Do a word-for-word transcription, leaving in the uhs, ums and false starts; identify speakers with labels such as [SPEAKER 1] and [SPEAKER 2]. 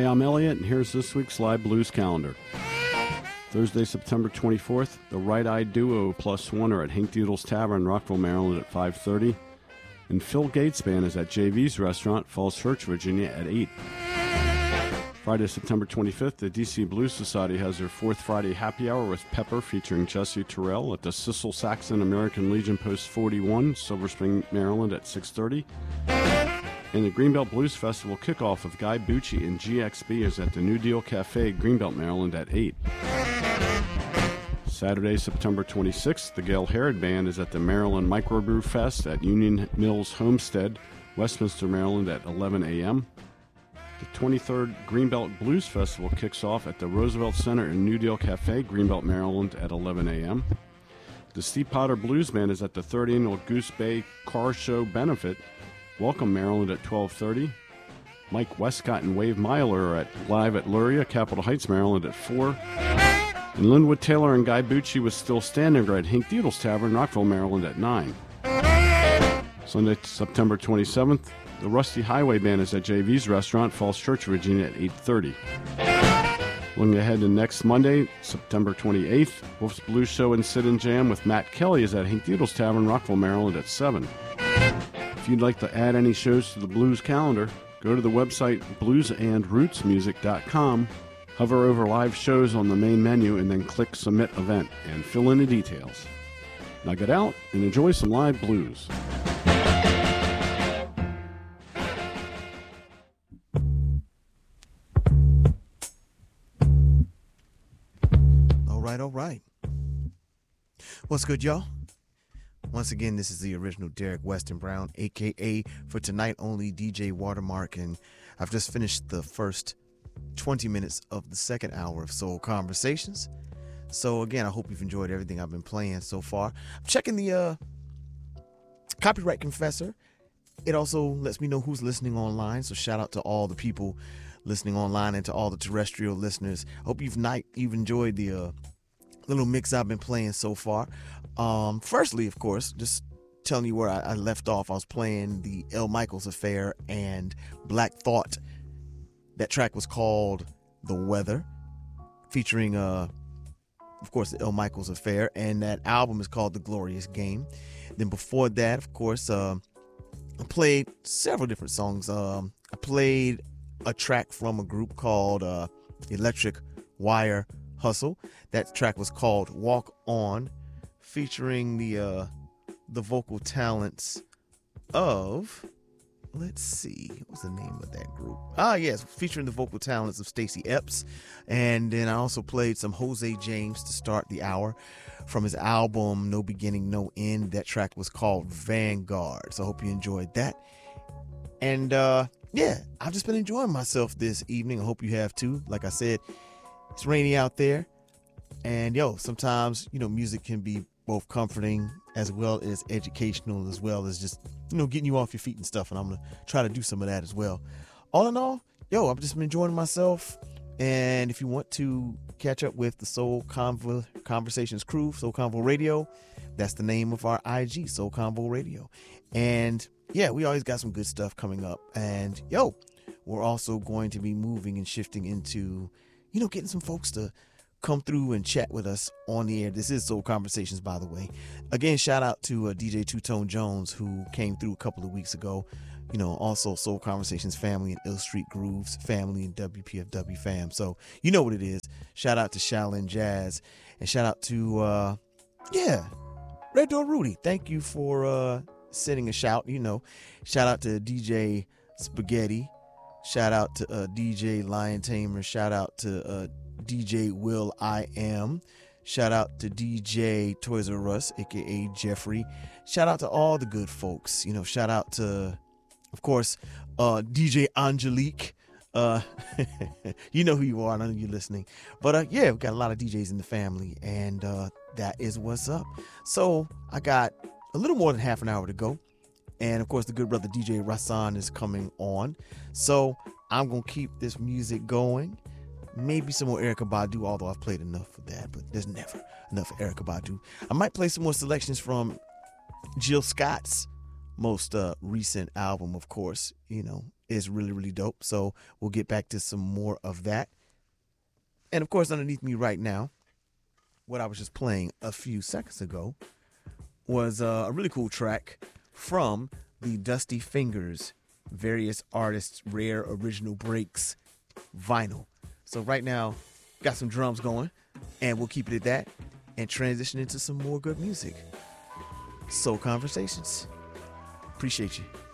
[SPEAKER 1] I'm Elliot, and here's this week's live blues calendar. Thursday, September twenty-fourth, the Right Eye Duo plus one are at Hank Doodle's Tavern, Rockville, Maryland at five thirty. And Phil Gates Band is at J V's Restaurant, Falls Church, Virginia at eight. Friday, September twenty-fifth, the D C Blues Society has their fourth Friday happy hour with Pepper featuring Jesse Terrell at the Cecil Saxon American Legion Post forty-one, Silver Spring, Maryland at six thirty. And the Greenbelt Blues Festival kickoff with Guy Bucci and G X B is at the New Deal Cafe, Greenbelt, Maryland at eight. Saturday, September twenty-sixth, the Gail Herod Band is at the Maryland Microbrew Fest at Union Mills Homestead, Westminster, Maryland at eleven a.m. The twenty-third Greenbelt Blues Festival kicks off at the Roosevelt Center in New Deal Cafe, Greenbelt, Maryland at eleven a.m. The Steve Potter Blues Band is at the third annual Goose Bay Car Show Benefit, Welcome, Maryland at twelve thirty. Mike Westcott and Wave Myler are at, live at Luria, Capitol Heights, Maryland at four. And Linwood Taylor and Guy Bucci was Still Standing are at Hank Doodle's Tavern, Rockville, Maryland at nine. Sunday, September twenty-seventh, the Rusty Highway Band is at J V's Restaurant, Falls Church, Virginia at eight thirty. Looking ahead to next Monday, September twenty-eighth, Wolf's Blues Show and Sit and Jam with Matt Kelly is at Hank Doodle's Tavern, Rockville, Maryland at seven. If you'd like to add any shows to the blues calendar, go to the website blues and roots music dot com, hover over live shows on the main menu, and then click Submit Event and fill in the details. Now get out and enjoy some live blues.
[SPEAKER 2] All right, all right. What's good, y'all? Once again, this is the original Derek Weston Brown, a k a for tonight only D J Watermark, and I've just finished the first twenty minutes of the second hour of Soul Conversations. So again, I hope you've enjoyed everything I've been playing so far. I'm checking the uh, Copyright Confessor. It also lets me know who's listening online, so shout out to all the people listening online and to all the terrestrial listeners. Hope you've night you've enjoyed the uh, little mix I've been playing so far. Um, firstly, of course, just telling you where I, I left off. I was playing the El Michels Affair and Black Thought. That track was called The Weather, featuring, uh, of course, the El Michels Affair, and that album is called The Glorious Game. Then before that, of course, uh, I played several different songs. Um, I played a track from a group called uh, Electric Wire Hustle. That track was called Walk On, featuring the uh, the vocal talents of, let's see, what was the name of that group? Ah, yes, featuring the vocal talents of Stacey Epps. And then I also played some Jose James to start the hour from his album No Beginning, No End. That track was called Vanguard. So I hope you enjoyed that. And uh, yeah, I've just been enjoying myself this evening. I hope you have too. Like I said, it's rainy out there. And yo, sometimes, you know, music can be both comforting as well as educational, as well as just, you know, getting you off your feet and stuff. And I'm going to try to do some of that as well. All in all, yo, I've just been enjoying myself. And if you want to catch up with the Soul Convo Conversations crew, Soul Convo Radio, that's the name of our I G, Soul Convo Radio. And yeah, we always got some good stuff coming up. And yo, we're also going to be moving and shifting into, you know, getting some folks to come through and chat with us on the air. This is Soul Conversations, by the way. Again, shout out to uh, D J Two Tone Jones, who came through a couple of weeks ago. You know, also Soul Conversations family and Ill Street Grooves family and W P F W fam. So you know what it is. Shout out to Shaolin Jazz, and shout out to uh yeah Red Door Rudy. Thank you for uh sending a shout. You know, shout out to D J Spaghetti. Shout out to uh, D J Lion Tamer. Shout out to uh, D J Will I Am. Shout out to D J Toys R Us, aka Jeffrey. Shout out to all the good folks. You know, shout out to, of course, uh, D J Angelique. Uh, you know who you are. I know you're listening. But uh, yeah, we got a lot of D Js in the family, and uh, that is what's up. So I got a little more than half an hour to go. And of course, the good brother D J Rasan is coming on. So I'm going to keep this music going. Maybe some more Erykah Badu, although I've played enough of that, but there's never enough of Erykah Badu. I might play some more selections from Jill Scott's most uh, recent album, of course, you know, is really, really dope. So we'll get back to some more of that. And of course, underneath me right now, what I was just playing a few seconds ago was uh, a really cool track from the Dusty Fingers Various Artists Rare Original Breaks vinyl. So right now, got some drums going, and we'll keep it at that and transition into some more good music. Soul Conversations. Appreciate you.